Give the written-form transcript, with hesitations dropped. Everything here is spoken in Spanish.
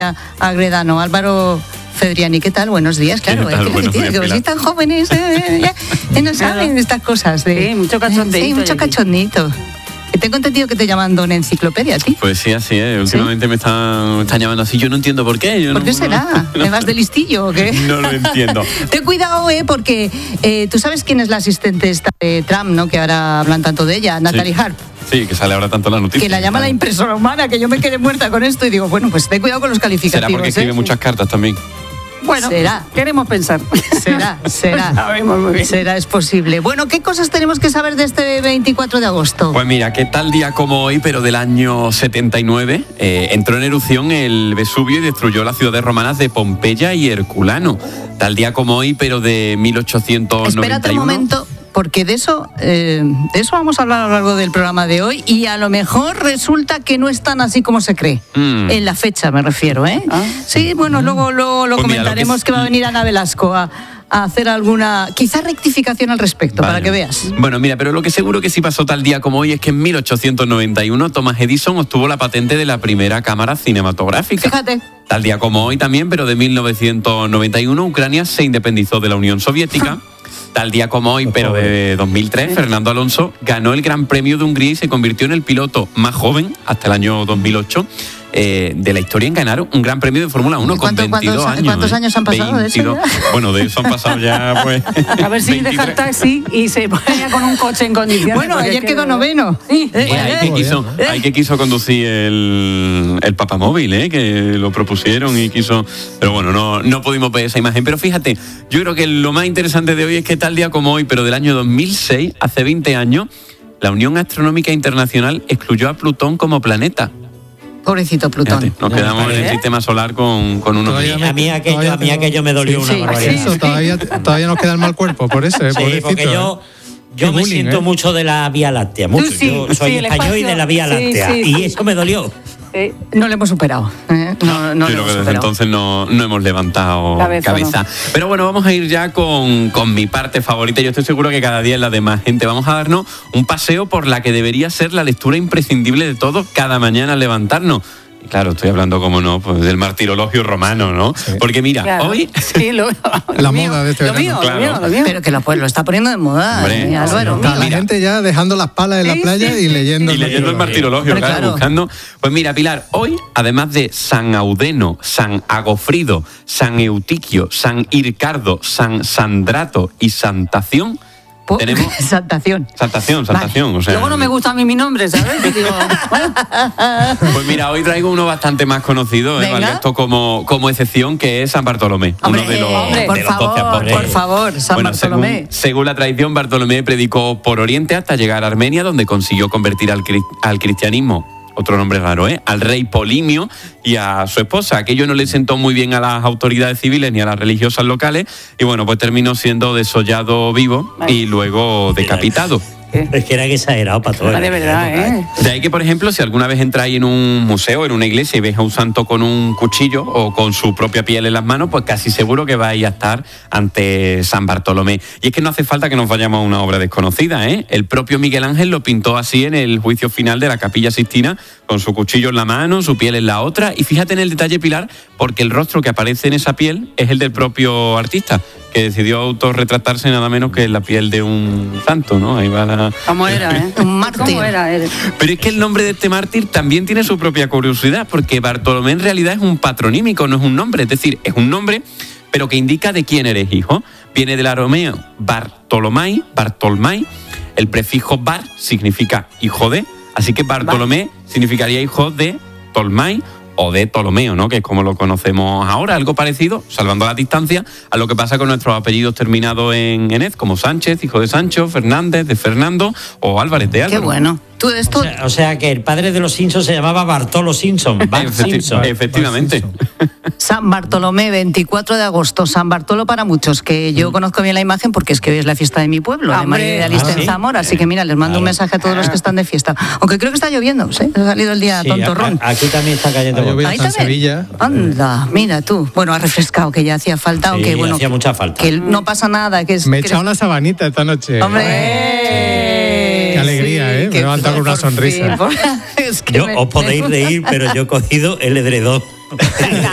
Agredano. Álvaro Fedriani, ¿qué tal? Buenos días, claro. Que sois tan jóvenes, no saben estas cosas. Sí, mucho cachondito. Sí, mucho cachondito. Tengo entendido que te llaman don Enciclopedia, ¿sí? Pues sí, así es. Últimamente me están llamando así. Yo no entiendo por qué. ¿Por qué será? ¿Me vas de listillo o qué? No lo entiendo. Ten cuidado, porque tú sabes quién es la asistente esta de Trump, ¿no? Que ahora hablan tanto de ella, Natalie Harp. Sí, que sale ahora tanto la noticia. Que la llama la impresora humana, que yo me quedé muerta con esto y digo, bueno, pues ten cuidado con los calificativos. Será porque escribe muchas cartas también. Bueno, queremos pensar. Será. Sabemos muy bien. Será, es posible. Bueno, ¿qué cosas tenemos que saber de este 24 de agosto? Pues mira, que tal día como hoy, pero del año 79, entró en erupción el Vesubio y destruyó las ciudades romanas de Pompeya y Herculano. Tal día como hoy, pero de 1891. Espérate un momento, porque de eso vamos a hablar a lo largo del programa de hoy y a lo mejor resulta que no es tan así como se cree. En la fecha me refiero, ¿eh? Sí, bueno, luego lo pues comentaremos, que va a venir Ana Velasco a hacer alguna, quizás rectificación al respecto, para que veas. Bueno, mira, pero lo que seguro que sí pasó tal día como hoy es que en 1891 Thomas Edison obtuvo la patente de la primera cámara cinematográfica. Fíjate. Tal día como hoy también, pero de 1991, Ucrania se independizó de la Unión Soviética. Tal día como hoy, pero de 2003, Fernando Alonso ganó el Gran Premio de Hungría y se convirtió en el piloto más joven, hasta el año 2008, de la historia en ganar un Gran Premio de Fórmula 1 con 22 años. ¿Cuántos años han pasado 22, de eso ya? Bueno, de eso han pasado ya, pues... A ver si 23. Deja el taxi y se ponía con un coche en condiciones. Bueno, ayer quedó noveno. Sí. Hay que quiso conducir el papamóvil, que lo propusieron y quiso... Pero bueno, no pudimos ver esa imagen. Pero fíjate, yo creo que lo más interesante de hoy es que tal día como hoy, pero del año 2006, hace 20 años, la Unión Astronómica Internacional excluyó a Plutón como planeta. Pobrecito Plutón. Fíjate, nos quedamos en el sistema solar con unos... A mí aquello me dolió una barbaridad. Eso, todavía nos queda el mal cuerpo, por eso, sí, porque yo me siento mucho de la Vía Láctea, mucho. Yo soy español y de la Vía Láctea, y eso me dolió. No lo hemos superado. No creo que desde entonces no hemos levantado cabeza. No. Pero bueno, vamos a ir ya con mi parte favorita. Yo estoy seguro que cada día es la de más gente. Vamos a darnos un paseo por la que debería ser la lectura imprescindible de todos cada mañana al levantarnos. Y claro, estoy hablando, como no, pues del martirologio romano, ¿no? Sí. Porque mira, hoy... Sí, la moda de este verano. Lo mío. Pero que lo está poniendo de moda. Hombre, Álvaro. La gente ya dejando las palas en la playa y leyendo. Y leyendo el martirologio, claro, buscando... Pues mira, Pilar, hoy, además de San Audeno, San Agofrido, San Eutiquio, San Ircardo, San Sandrato y Santación... Tenemos Santación. Vale. O sea, luego no me gusta a mí mi nombre, ¿sabes? Digo, bueno. Pues mira, hoy traigo uno bastante más conocido, ¿vale? Esto como excepción, que es San Bartolomé. Hombre, uno de los 12 apóstoles. Por favor, San Bartolomé. Según la tradición, Bartolomé predicó por Oriente hasta llegar a Armenia, donde consiguió convertir al cristianismo, otro nombre raro, al rey Polimio y a su esposa. Aquello no le sentó muy bien a las autoridades civiles ni a las religiosas locales y bueno, pues terminó siendo desollado vivo y luego decapitado. Es que era exagerado para todo. De verdad, De ahí que, por ejemplo, si alguna vez entráis en un museo, en una iglesia y veis a un santo con un cuchillo o con su propia piel en las manos, pues casi seguro que vais a estar ante San Bartolomé. Y es que no hace falta que nos vayamos a una obra desconocida, El propio Miguel Ángel lo pintó así en el juicio final de la Capilla Sixtina, con su cuchillo en la mano, su piel en la otra. Y fíjate en el detalle, Pilar, porque el rostro que aparece en esa piel es el del propio artista, que decidió autorretratarse nada menos que en la piel de un santo, ¿no? Ahí va la... ¿Cómo era, Un mártir. ¿Cómo era? Pero es que el nombre de este mártir también tiene su propia curiosidad, porque Bartolomé en realidad es un patronímico, no es un nombre. Es decir, es un nombre, pero que indica de quién eres hijo. Viene del arameo Bartolomai. El prefijo bar significa hijo de, así que Bartolomé significaría hijo de Tolmai o de Ptolomeo, ¿no? Que es como lo conocemos ahora, algo parecido, salvando la distancia, a lo que pasa con nuestros apellidos terminados en "ez", como Sánchez, hijo de Sancho, Fernández, de Fernando, o Álvarez de Álvaro. Qué bueno. ¿Tú esto? O sea, que el padre de los Simpsons se llamaba Bartolo Simpson. Efectivamente. San Bartolomé, 24 de agosto. San Bartolo para muchos, que yo conozco bien la imagen porque es que hoy es la fiesta de mi pueblo, de María de Aliste en Zamora. Así que mira, les mando un mensaje a todos los que están de fiesta. Aunque creo que está lloviendo, ¿sí? Ha salido el día tontorrón. Aquí también está cayendo. Ahí en Sevilla. Anda, mira tú. Bueno, ha refrescado, que ya hacía falta, aunque bueno. Hacía mucha falta. Que no pasa nada. Me he echado una sabanita esta noche. ¡Hombre! Qué alegría, me he levantado con una sonrisa. Es que os podéis reír, pero yo he cogido el edredón.